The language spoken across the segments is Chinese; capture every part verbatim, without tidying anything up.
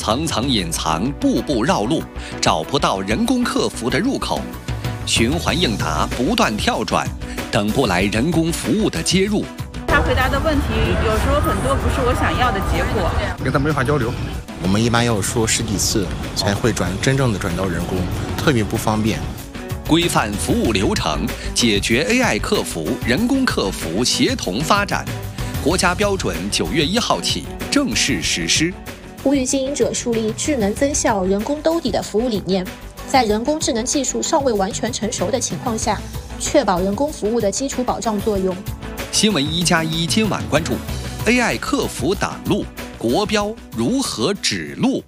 层层隐藏，步步绕路，找不到人工客服的入口，循环应答，不断跳转，等不来人工服务的接入。 他回答的问题有时候很多不是我想要的结果， 跟他没法交流。 我们一般要说十几次才会转真正的转到人工，特别不方便。 规范服务流程，解决 A I 客服、人工客服协同发展。国家标准九月一号起正式实施。 呼吁经营者树立智能增效、人工兜底的服务理念，在人工智能技术尚未完全成熟的情况下，确保人工服务的基础保障作用。 新闻一加一今晚关注 A I 客服挡路，国标如何指路？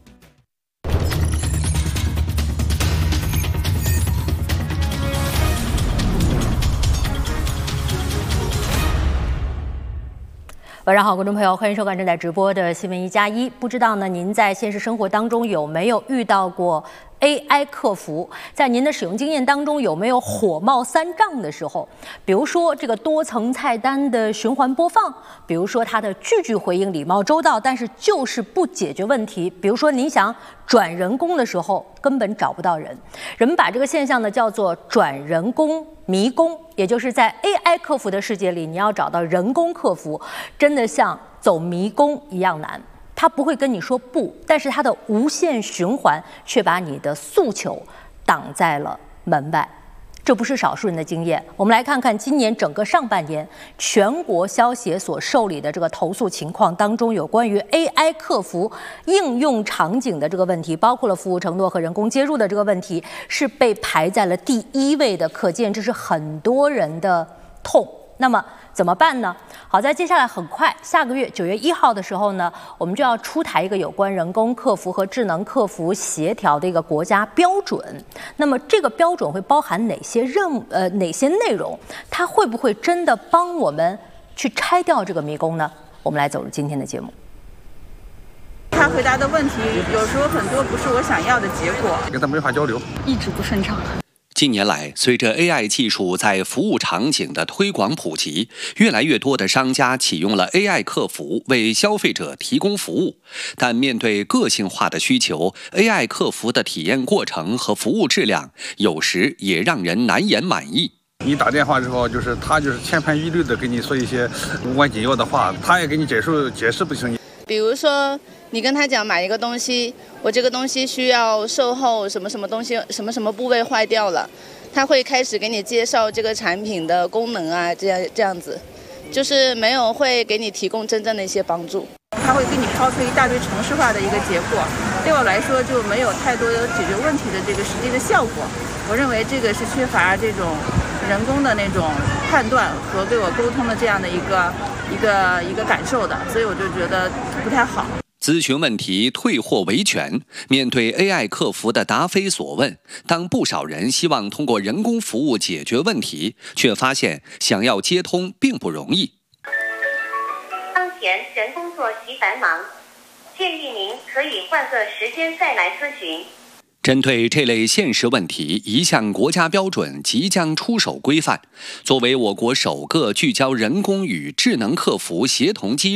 晚上好，观众朋友，欢迎收看正在直播的新闻一加一。不知道呢，您在现实生活当中有没有遇到过 A I 客服？在您的使用经验当中，有没有火冒三丈的时候？比如说这个多层菜单的循环播放，比如说它的句句回应礼貌周到，但是就是不解决问题。比如说您想转人工的时候，根本找不到人。人们把这个现象呢叫做转人工迷宫，也就是在 A I 客服的世界里，你要找到人工客服，真的像走迷宫一样难。他不会跟你说不，但是他的无限循环却把你的诉求挡在了门外。这不是少数人的经验。我们来看看今年整个上半年全国消协所受理的这个投诉情况当中，有关于 A I 客服应用场景的这个问题，包括了服务承诺和人工接入的这个问题，是被排在了第一位的。可见这是很多人的痛。那么怎么办呢？好在接下来很快，下个月九月一号的时候呢，我们就要出台一个有关人工客服和智能客服协调的一个国家标准。那么这个标准会包含哪些任务呃哪些内容？它会不会真的帮我们去拆掉这个迷宫呢？我们来走入今天的节目。 他回答的问题有时候很多不是我想要的结果， 跟他没法交流， 一直不顺畅。 近年来，随着 A I 技术在服务场景的推广普及，越来越多的商家启用了 A I 客服为消费者提供服务。但面对个性化的需求 ，A I 客服的体验过程和服务质量有时也让人难言满意。 你打电话之后，就是他就是千篇一律的给你说一些无关紧要的话，他也给你解释解释不清。 比如说，你跟他讲买一个东西，我这个东西需要售后什么什么东西，什么什么部位坏掉了，他会开始给你介绍这个产品的功能啊，这样这样子，就是没有会给你提供真正的一些帮助。 他会给你抛出一大堆程式化的一个结果，对我来说就没有太多的解决问题的这个实际的效果。我认为这个是缺乏这种人工的那种判断和对我沟通的这样的一个一个一个感受的，所以我就觉得不太好。 咨询问题退货维权，面对 A I 客服的答非所问，当不少人希望通过人工服务解决问题，却发现想要接通并不容易。 当前人工作息繁忙，建议您可以换个时间再来咨询。 针对这类现实问题，一项国家标准即将出手规范。作为我国首个聚焦人工与智能客服协同机